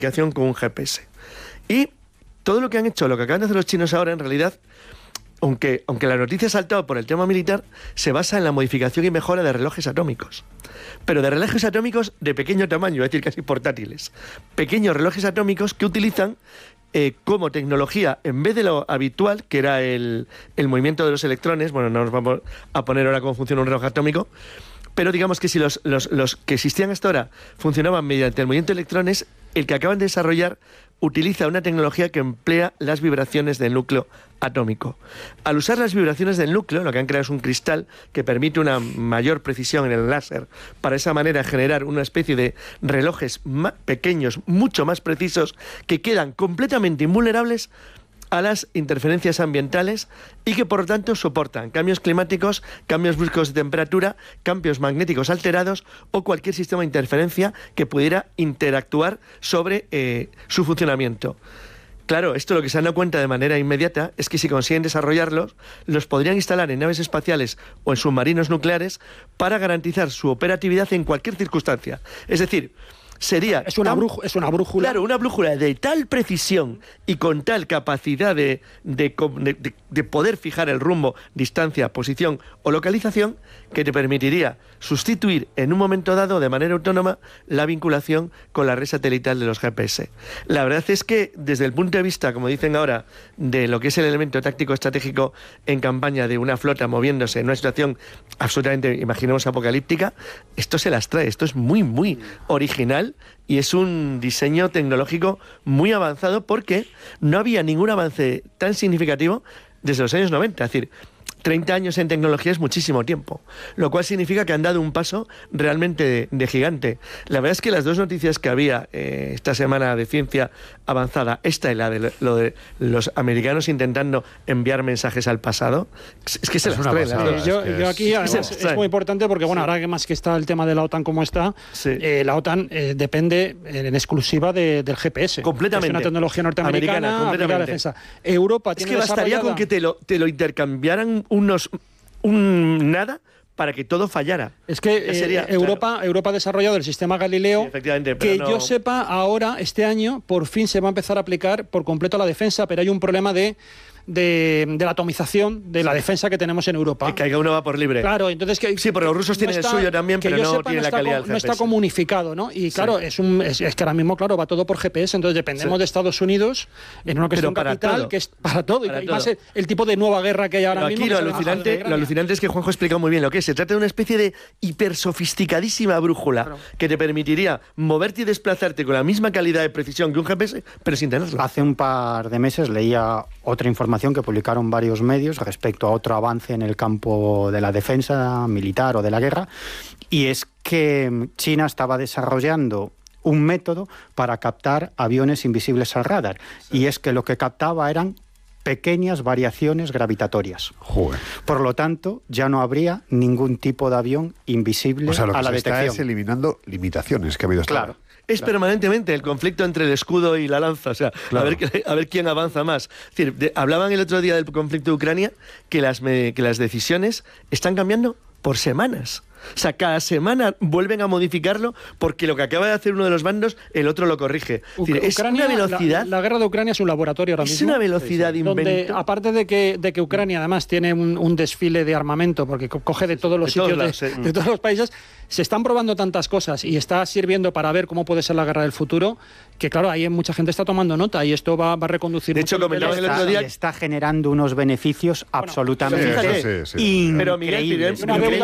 comunicación con un GPS. Y todo lo que han hecho, lo que acaban de hacer los chinos ahora, en realidad, aunque la noticia ha saltado por el tema militar, se basa en la modificación y mejora de relojes atómicos. Pero de relojes atómicos de pequeño tamaño, es decir, casi portátiles. Pequeños relojes atómicos que utilizan como tecnología, en vez de lo habitual, que era el movimiento de los electrones, bueno, no nos vamos a poner ahora cómo funciona un reloj atómico, pero digamos que si los que existían hasta ahora funcionaban mediante el movimiento de electrones, el que acaban de desarrollar utiliza una tecnología que emplea las vibraciones del núcleo atómico. Al usar las vibraciones del núcleo, lo que han creado es un cristal que permite una mayor precisión en el láser, para esa manera generar una especie de relojes pequeños, mucho más precisos, que quedan completamente invulnerables a las interferencias ambientales y que por lo tanto soportan cambios climáticos, cambios bruscos de temperatura, cambios magnéticos alterados o cualquier sistema de interferencia que pudiera interactuar sobre su funcionamiento. Claro, esto lo que se han dado cuenta de manera inmediata es que si consiguen desarrollarlos, los podrían instalar en naves espaciales o en submarinos nucleares para garantizar su operatividad en cualquier circunstancia. Es decir, sería... Es una brújula. Claro, una brújula de tal precisión y con tal capacidad de poder fijar el rumbo, distancia, posición o localización, que te permitiría sustituir en un momento dado de manera autónoma la vinculación con la red satelital de los GPS. La verdad es que desde el punto de vista, como dicen ahora, de lo que es el elemento táctico estratégico en campaña de una flota moviéndose en una situación absolutamente, imaginemos, apocalíptica, esto se las trae, esto es muy, muy original y es un diseño tecnológico muy avanzado porque no había ningún avance tan significativo desde los años 90, es decir, 30 años en tecnología es muchísimo tiempo, lo cual significa que han dado un paso realmente de gigante. La verdad es que las dos noticias que había esta semana de ciencia avanzada, esta y la de lo de los americanos intentando enviar mensajes al pasado, es que se las traen. Yo aquí es muy importante porque, bueno, ahora que más que está el tema de la OTAN como está, la OTAN depende en exclusiva del GPS. Completamente. Es una tecnología norteamericana aplicada a la defensa. Europa tiene bastaría con que te lo intercambiaran nada para que todo fallara. Es que Europa ha desarrollado el sistema Galileo, que yo sepa ahora, este año, por fin se va a empezar a aplicar por completo a la defensa, pero hay un problema de la atomización de la defensa que tenemos en Europa. Que cada uno va por libre. Claro, entonces sí, porque los rusos tienen el suyo también, pero no tiene la calidad del GPS. No está comunificado, ¿no? Y claro, es que ahora mismo, claro, va todo por GPS, entonces dependemos de Estados Unidos en una cuestión capital que es para todo. Y más el tipo de nueva guerra que hay ahora mismo. Aquí lo alucinante es que Juanjo ha explicado muy bien lo que es. Se trata de una especie de hipersofisticadísima brújula que te permitiría moverte y desplazarte con la misma calidad de precisión que un GPS, pero sin tenerlo. Hace un par de meses leía otra información que publicaron varios medios respecto a otro avance en el campo de la defensa militar o de la guerra, y es que China estaba desarrollando un método para captar aviones invisibles al radar, y es que lo que captaba eran pequeñas variaciones gravitatorias. Joder. Por lo tanto, ya no habría ningún tipo de avión invisible a la detección. Está es eliminando limitaciones que ha habido hasta ahora. Es permanentemente el conflicto entre el escudo y la lanza, o sea, a ver quién avanza más. Es decir, hablaban el otro día del conflicto de Ucrania que las decisiones están cambiando por semanas. O sea, cada semana vuelven a modificarlo porque lo que acaba de hacer uno de los bandos, el otro lo corrige. Es decir, es una velocidad... La guerra de Ucrania es un laboratorio ahora mismo. Es una velocidad de invento. Donde, aparte de que Ucrania además tiene un desfile de armamento, porque coge de todos los sitios, de todos los países, se están probando tantas cosas y está sirviendo para ver cómo puede ser la guerra del futuro, que claro, ahí mucha gente está tomando nota y esto va a reconducir... De hecho, comentaba el otro día... Está generando unos beneficios absolutamente increíbles. Pero Miguel,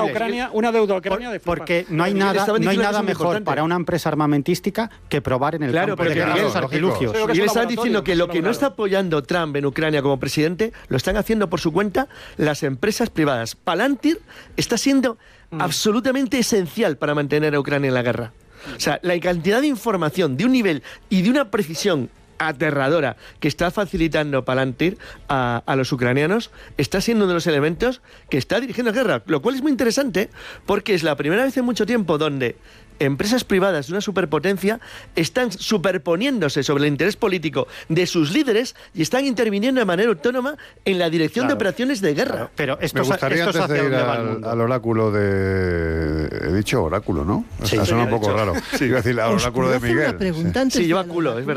una deuda a Ucrania de flipar. Porque no hay nada mejor para una empresa armamentística que probar en el campo de los artilugios. Y le están diciendo que lo que no está apoyando Trump en Ucrania como presidente, lo están haciendo por su cuenta las empresas privadas. Palantir está siendo absolutamente esencial para mantener a Ucrania en la guerra. O sea, la cantidad de información de un nivel y de una precisión aterradora que está facilitando Palantir a los ucranianos está siendo uno de los elementos que está dirigiendo la guerra, lo cual es muy interesante porque es la primera vez en mucho tiempo donde empresas privadas de una superpotencia están superponiéndose sobre el interés político de sus líderes y están interviniendo de manera autónoma en la dirección de operaciones de guerra. Claro, pero Me gustaría antes de ir al oráculo de... He dicho oráculo, ¿no? Sí, suena un poco raro. Sí. Iba a decir al oráculo de Miguel. Una pregunta antes Sí, de lleva al culo, es verdad.